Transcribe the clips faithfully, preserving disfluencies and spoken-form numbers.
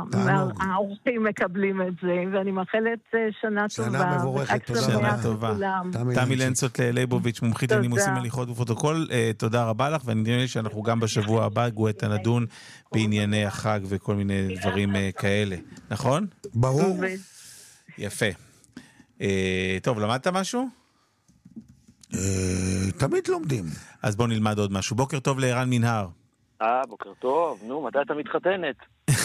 שהאורחים מקבלים את זה, ואני מאחלת שנה טובה. שנה מבורכת, תודה רבה. שנה טובה. תמי לנצות ליבוביץ', מומחית לנימוסים הליכות ופרוטוקול, תודה רבה לך, ואני נראה לי שאנחנו גם בשבוע הבא, גואטה נדון בענייני החג וכל מיני דברים כאלה. נכון? ברור. יפה. טוב, למדת משהו? תמיד לומדים. אז בוא נלמד עוד משהו. בוקר טוב לערן מנהר. אה, בוקר טוב. נו, מתי אתה מתחתנת?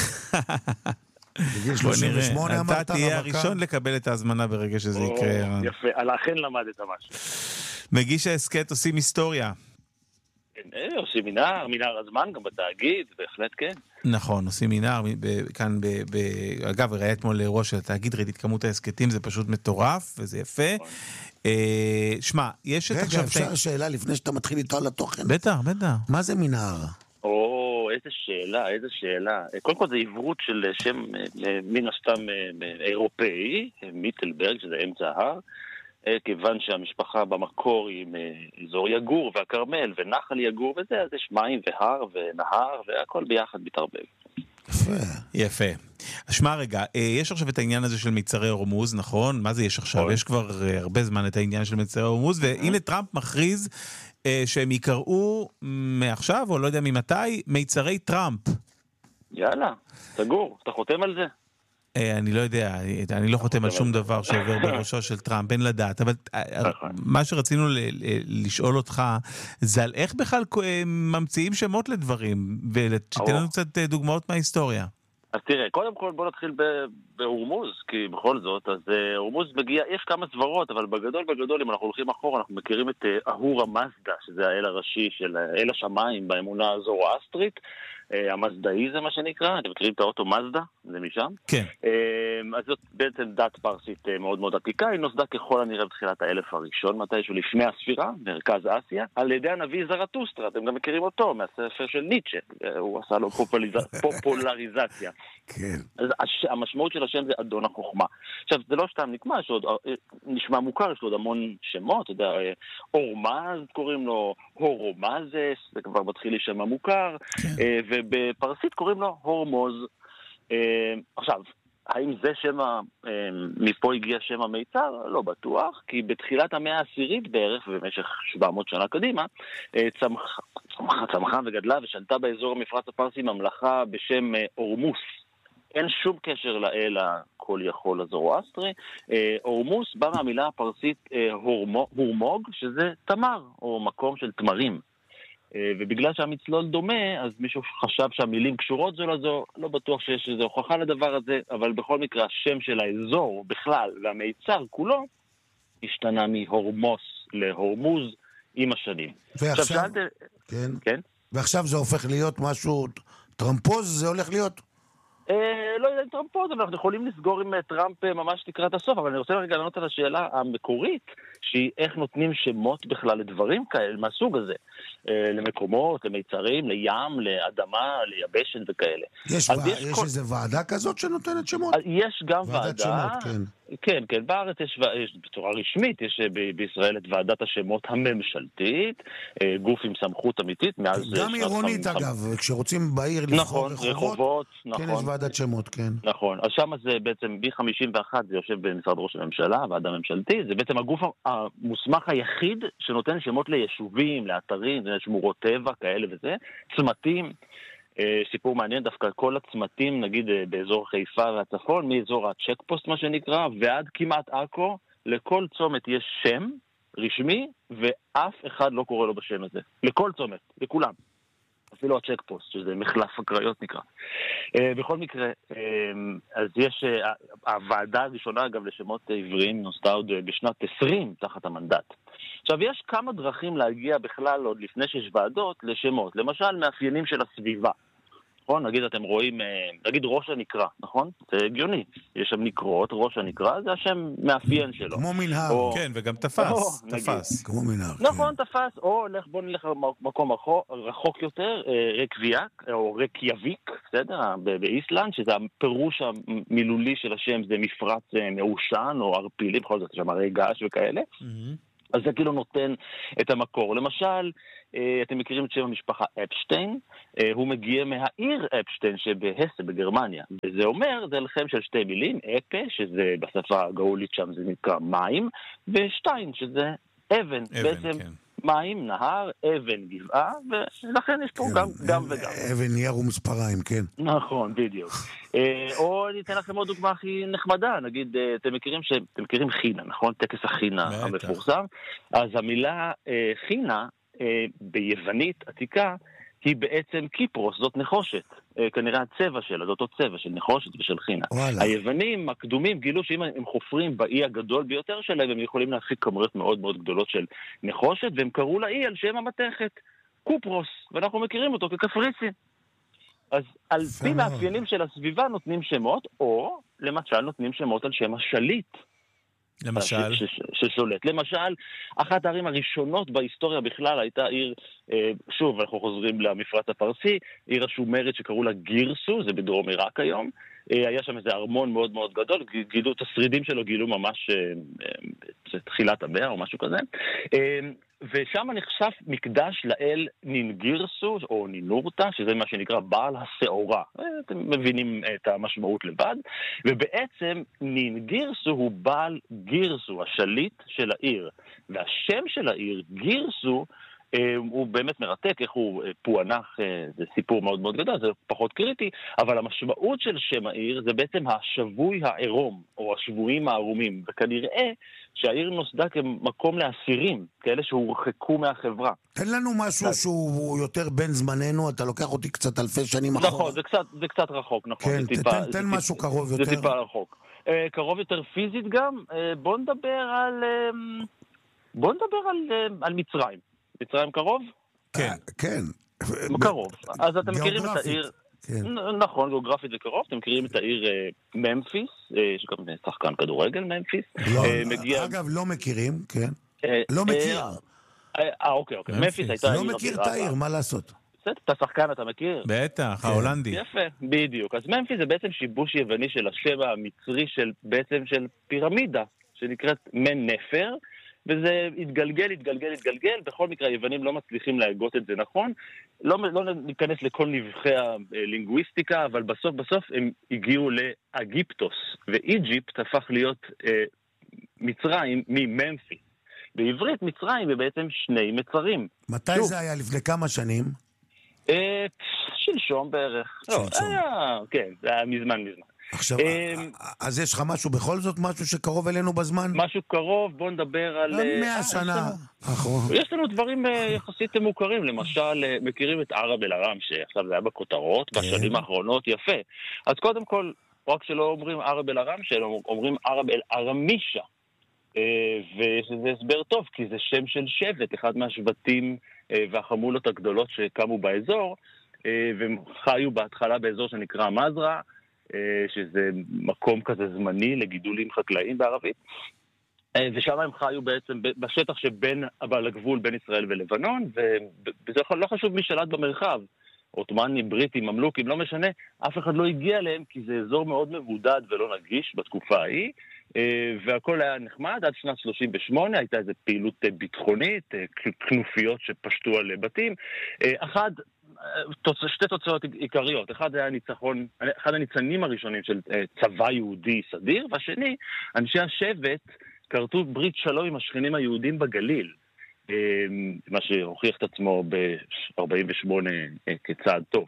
בגיל שלושים ושמונה אמרת. אתה תהיה הראשון לקבל את ההזמנה ברגע שזה יקרה. יפה, על האכן למדת משהו. מגיש העסקת עושים היסטוריה. עושים מנהר, מנהר הזמן, גם בתאגיד, בהחלט כן. נכון, עושים מנהר, כאן, אגב, ראיתי אתמול ראש של התאגיד, ראיתי את כמות העסקתים, זה פשוט מטורף, וזה יפה. שמע, יש את עכשיו... רגע, אפשר שאלה לפני שאתה מתחיל איתו על התוכן? בטח, בטח. מה זה מנהר? או, איזה שאלה, איזה שאלה. קודם כל זה עברות של שם מן הסתם אירופאי, מיטלברג, שזה אמצע ההר, כיוון שהמשפחה במקור היא מאזור יגור והקרמל ונחל יגור וזה, אז יש מים והר ונהר והכל ביחד מתערבב. יפה. יפה. שמע רגע, יש עכשיו את העניין הזה של מיצרי הורמוז, נכון? מה זה יש עכשיו? יש כבר הרבה זמן את העניין של מיצרי הורמוז, והנה טראמפ מכריז שהם יקראו מעכשיו, או לא יודע ממתי, מיצרי טראמפ. יאללה, סגור, אתה חותם על זה? אני לא יודע, אני לא חותם על שום דבר שעובר בראשו של טראמפ, בין לדעת, אבל מה שרצינו לשאול אותך, זה על איך בכלל ממציאים שמות לדברים, ושתן לנו קצת דוגמאות מההיסטוריה. אז תראה, קודם כל בוא נתחיל בהורמוז, כי בכל זאת, אז הורמוז מגיע, יש כמה סברות, אבל בגדול בגדול, אם אנחנו הולכים אחורה, אנחנו מכירים את אהורה מזדה, שזה האל הראשי של אל השמיים באמונה הזורואסטרית, המזדאי זה מה שנקרא, אתם מכירים את האוטו מזדה? זה משם? כן. אז זאת בעצם דת פרסית מאוד מאוד עתיקה, היא נוסדה ככל הנראה בתחילת האלף הראשון, מתישהו לפני הספירה, מרכז אסיה, על ידי הנביא זרטוסטרה, אתם גם מכירים אותו, מהספר של ניטשה, הוא עשה לו פופולריזציה. כן. אז המשמעות של השם זה אדון החוכמה. עכשיו, זה לא סתם נקמה, שעוד נשמע מוכר, יש לו עוד המון שמות, אתה יודע, אורמז קוראים לו, הורומזס, זה כבר מתחיל להישמע מוכר, ובפרסית קוראים לו הורמוז. עכשיו, האם זה שם, מפה הגיע שם המיצר? לא בטוח, כי בתחילת המאה העשירית בערך, ובמשך שבע מאות שנה קדימה, צמחה, צמחה וגדלה ושלטה באזור המפרץ הפרסי ממלכה בשם אורמוס. אין שום קשר לאל הכל יכול הזורואסטרי. אורמוס בא מהמילה הפרסית הורמוג, שזה תמר, או מקום של תמרים. ובגלל שהמצלול דומה, אז מישהו חשב שהמילים קשורות זו לזו, לא בטוח שיש איזו הוכחה לדבר הזה, אבל בכל מקרה השם של האזור בכלל, והמיצר כולו, השתנה מהורמוס להורמוז עם השנים. ועכשיו, שאלת... כן. כן? ועכשיו זה הופך להיות משהו, טראמפוז זה הולך להיות? לא יודע אם טראמפוז, אבל אנחנו יכולים לסגור עם טראמפ ממש לקראת הסוף, אבל אני רוצה רגע לענות על השאלה המקורית, שהיא איך נותנים שמות בכלל לדברים כאלה, מהסוג הזה, למקומות, למיצרים, לים, לאדמה, ליבשת וכאלה. יש, ו... יש, יש כל... איזה ועדה כזאת שנותנת שמות? יש גם ועדת ועדה. שמות, כן. כן, כן, בארץ יש, יש בצורה רשמית, יש ב- בישראל את ועדת השמות הממשלתית, גוף עם סמכות אמיתית. גם עירונית חמ... אגב, כשרוצים בעיר לבחור נכון, רחובות, רחובות, כן נכון. יש ועדת שמות, כן. נכון, אז שם זה בעצם בי חמישים ואחת, זה יושב במשרד ראש הממשלה, ועדה הממשלתית, זה בעצם הגוף המוסמך היחיד שנותן שמות ליישובים, לאתרים, שמורות טבע, כאלה וזה, צמתים, סיפור מעניין, דווקא כל הצמתים, נגיד באזור חיפה והצפון, מאזור הצ'קפוסט מה שנקרא, ועד כמעט עכו, לכל צומת יש שם רשמי, ואף אחד לא קורא לו בשם הזה. לכל צומת, לכולם. אפילו הצ'קפוסט, שזה מחלף הקריות נקרא. בכל מקרה, אז יש, הוועדה הראשונה אגב לשמות עבריים נוסדה עוד בשנת עשרים תחת המנדט. עכשיו, יש כמה דרכים להגיע בכלל עוד לפני שיש ועדות לשמות. למשל, מאפיינים של הסביבה. נכון? נגיד, אתם רואים, נגיד ראש הנקרא, נכון? זה הגיוני. יש שם נקרות, ראש הנקרא, זה השם מאפיין שלו. כמו מנהר. או... כן, וגם תפס. או, תפס. כמו מנהר. נכון, כן. תפס. או בוא נלך למקום רחוק יותר, רקוויאק, או רקיאביק, בסדר? באיסלנד, שזה הפירוש המילולי של השם, זה מפרץ מעושן, או ערפילי, בכל זאת, שם הרי געש וכאלה. אז זה כאילו נותן את המקור. למשל, אתם מכירים את שם המשפחה אפשטיין, הוא מגיע מהעיר אפשטיין שבהסה בגרמניה, וזה אומר, זה לכם של שתי מילים, אפה, שזה בשפה הגאולית שם זה נקרא מים, ושטיין, שזה אבן, אבן בעצם כן. מים, נהר, אבן, גבעה, ולכן יש פה גם, גם וגם. אבן, נייר ומספריים, כן. נכון, בדיוק. או אני אתן לכם עוד דוגמה הכי נחמדה, נגיד, אתם מכירים, ש... אתם מכירים חינה, נכון? טקס החינה המפורסם. אז המילה חינה, ביוונית עתיקה, היא בעצם קיפרוס, זאת נחושת. כנראה הצבע שלה, זאת אותו צבע של נחושת ושל חינה. וואלה. היוונים הקדומים גילו שאם הם חופרים באי הגדול ביותר שלהם, הם יכולים להפיק כמויות מאוד מאוד גדולות של נחושת, והם קראו לאי על שם המתכת, קופרוס, ואנחנו מכירים אותו כקפריסין. אז על פי מאפיינים של הסביבה נותנים שמות, או למשל נותנים שמות על שם השליט. למשל? ש- ש- ששולט. למשל, אחת הערים הראשונות בהיסטוריה בכלל הייתה עיר, שוב, אנחנו חוזרים למפרץ הפרסי, עיר השומרית שקראו לה גירסו, זה בדרום עיראק היום. היה שם איזה ארמון מאוד מאוד גדול, גילו את השרידים שלו, גילו ממש תחילת המאה או משהו כזה. ושם נחשף מקדש לאל נינגירסו, או נינורטה, שזה מה שנקרא בעל השעורה. אתם מבינים את המשמעות לבד. ובעצם נינגירסו הוא בעל גירסו, השליט של העיר. והשם של העיר, גירסו, הוא באמת מרתק, איך הוא פוענח, זה סיפור מאוד מאוד גדול, זה פחות קריטי, אבל המשמעות של שם העיר זה בעצם השבוי העירום, או השבויים הערומים, וכנראה שהעיר נוסדה כמקום לאסירים, כאלה שהורחקו מהחברה. תן לנו משהו שהוא יותר בין זמננו, אתה לוקח אותי קצת אלפי שנים אחורה. נכון, זה קצת, זה קצת רחוק, נכון. כן, תן, תן משהו קרוב יותר. זה טיפה רחוק. קרוב יותר פיזית גם, בוא נדבר על, בוא נדבר על, על מצרים. מצרים קרוב? כן. כן. קרוב. אז אתם מכירים את העיר... נכון, גיאוגרפית זה קרוב. אתם מכירים את העיר ממפיס, שגם שחקן כדורגל ממפיס. אגב, לא מכירים, כן. לא מכיר. אה, אוקיי, אוקיי. ממפיס הייתה... לא מכיר את העיר, מה לעשות? את השחקן אתה מכיר? בטח, ההולנדי. יפה, בדיוק. אז ממפיס זה בעצם שיבוש יווני של השם המצרי של בעצם של פירמידה, שנקראת מן נפר. וזה התגלגל, התגלגל, התגלגל, בכל מקרה היוונים לא מצליחים להגות את זה נכון, לא, לא ניכנס לכל נבחי הלינגוויסטיקה, אבל בסוף בסוף הם הגיעו לאגיפטוס, ואיג'יפט הפך להיות אה, מצרים מממפיס. בעברית מצרים זה בעצם שני מצרים. מתי שוב, זה היה? לפני כמה שנים? אה, שלשום בערך. שלשום. לא, היה, כן, זה היה מזמן מזמן. עכשיו, אז יש לך משהו בכל זאת, משהו שקרוב אלינו בזמן? משהו קרוב, בוא נדבר על... מאה שנה. יש לנו דברים יחסית מוכרים, למשל, מכירים את ערב אל ערם, שעכשיו זה היה בכותרות, בשנים האחרונות, יפה. אז קודם כל, רק שלא אומרים ערב אל ערם, שלא אומרים ערב אל ערמישה. וזה הסבר טוב, כי זה שם של שבט, אחד מהשבטים והחמולות הגדולות שקמו באזור, והם חיו בהתחלה באזור שנקרא מזרע, שזה מקום כזה זמני לגידולים חקלאיים בערבית. ושם הם חיו בעצם בשטח שבין, אבל הגבול בין ישראל ולבנון, וזה לא חשוב מי שלט במרחב, עות'מאנים, בריטים, ממלוכים, לא משנה, אף אחד לא הגיע אליהם, כי זה אזור מאוד מבודד ולא נגיש בתקופה ההיא, והכל היה נחמד. עד שנת שלושים ושמונה הייתה איזו פעילות ביטחונית, כנופיות שפשטו על בתים. אחד, שתי תוצאות עיקריות. אחד היה ניצחון, אחד הניצנים הראשונים של צבא יהודי סדיר, והשני, אנשי השבט קרתו ברית שלום עם השכנים היהודים בגליל, מה שהוכיח את עצמו ב-ארבעים ושמונה כצעד טוב.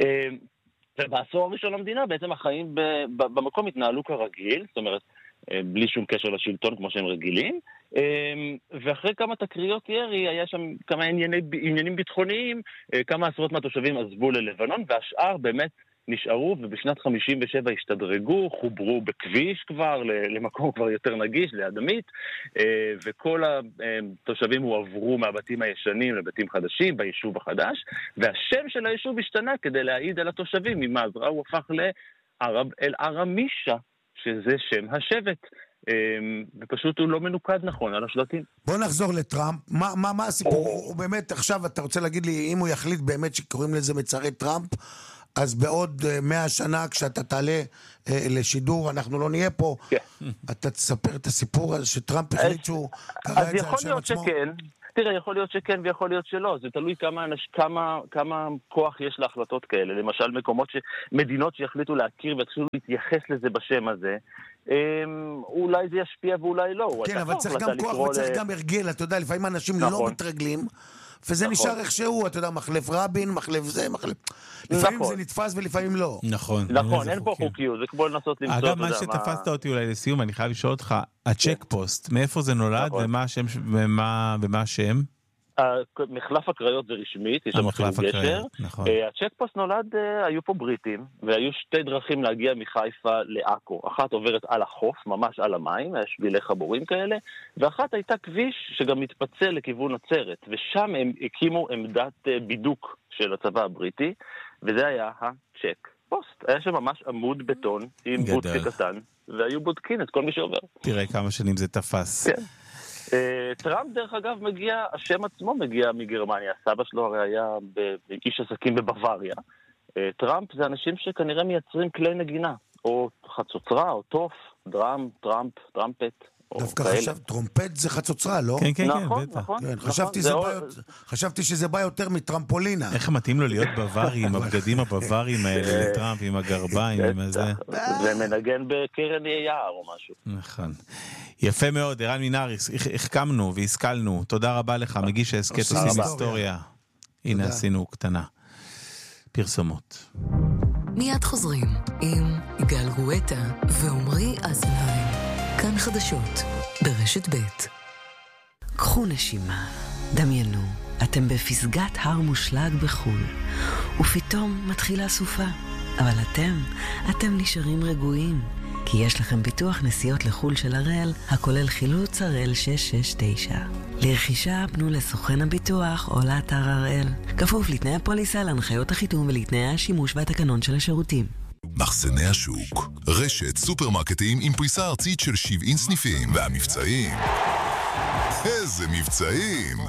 ובעשור הראשון למדינה בעצם החיים במקום התנהלו כרגיל, זאת אומרת, בלי שום קשר לשלטון כמו שהם רגילים, ואחרי כמה תקריות ירי היה שם כמה ענייני, עניינים ביטחוניים, כמה עשרות מהתושבים עזבו ללבנון, והשאר באמת נשארו, ובשנת חמישים ושבע השתדרגו, חוברו בכביש כבר, למקום כבר יותר נגיש, לאדמית, וכל התושבים הועברו מהבתים הישנים לבתים חדשים, ביישוב החדש, והשם של היישוב השתנה כדי להעיד על התושבים, ממזרע הוא הפך לערב אל ערמישה, שזה שם השבט, ופשוט הוא לא מנוקד נכון על השלטים. בוא נחזור לטראמפ. מה, מה, מה הסיפור? הוא באמת, עכשיו אתה רוצה להגיד לי, אם הוא יחליט באמת שקוראים לזה מצרי טראמפ, אז בעוד מאה שנה כשאתה תעלה לשידור, אנחנו לא נהיה פה, אתה תספר את הסיפור הזה שטראמפ החליט שהוא קרא את זה על שם עצמו? אז יכול להיות שכן. תראה, יכול להיות שכן ויכול להיות שלא. זה תלוי כמה, כמה, כמה כוח יש להחלטות כאלה. למשל, מקומות ש... מדינות שיחליטו להכיר ויתחילו להתייחס לזה בשם הזה, אולי זה ישפיע ואולי לא. כן, אבל צריך גם כוח וצריך גם הרגל. אתה יודע, לפעמים אנשים לא מתרגלים, וזה נשאר איכשהו, אתה יודע, מחלף רבין, מחלף זה, מחלף... לפעמים זה נתפס ולפעמים לא. נכון. נכון, אין פה חוקיות, זה כמו לנסות למצוא... אגב, מה שתפסת אותי אולי לסיום, אני חייב לשאול אותך, הצ'ק פוסט, מאיפה זה נולד ומה השם? מחלף הקריות זה רשמית, יש שם אפילו גשר. הצ'ק פוסט נולד, היו פה בריטים, והיו שתי דרכים להגיע מחיפה לעכו. אחת עוברת על החוף, ממש על המים, היה שבילי חבורים כאלה, ואחת הייתה כביש שגם מתפצל לכיוון עצרת, ושם הם הקימו עמדת בידוק של הצבא הבריטי, וזה היה הצ'ק פוסט. היה שם ממש עמוד בטון עם בודקה קטן, והיו בודקים את כל מי שעובר. תראה כמה שנים זה תפס. כן. טראמפ דרך אגב מגיע, השם עצמו מגיע מגרמניה, סבא שלו הרי היה איש עסקים בבוואריה. טראמפ זה אנשים שכנראה מייצרים כלי נגינה, או חצוצרה, או טוף, דראם, טראמפ, טראמפט. דווקא חשב, טרומפט זה חצוצרה, לא? כן, כן, נכון, כן, נכון, כן, נכון. חשבתי, זה בא, חשבתי שזה בא יותר מטרמפולינה. איך מתאים לו להיות בווארי עם הבגדים הבוואריים האלה לטראמפ, עם הגרביים, עם הזה. ומנגן בקרן יער או משהו. נכון. יפה מאוד, ערן מינרי, החכמנו והשכלנו. תודה רבה לך, מגיש ההסכת עושים היסטוריה. הנה עשינו קטנה. פרסומות. מיד חוזרים עם גל גואטה ועומרי אזנהיים. כאן חדשות ברשת ב'. קחו נשימה, דמיינו, אתם בפסגת הר מושלג בחול, ופתאום מתחילה סופה. אבל אתם, אתם נשארים רגועים, כי יש לכם ביטוח נסיעות לחול של הראל, הכולל חילוץ הראל שש שש תשע. לרכישה פנו לסוכן הביטוח או לאתר הראל. כפוף לתנאי הפוליסה, להנחיות החיתום ולתנאי השימוש והתקנון של השירותים. מחסני השוק, רשת סופרמרקטים עם פריסה ארצית של שבעים סניפים, והמבצעים, איזה מבצעים!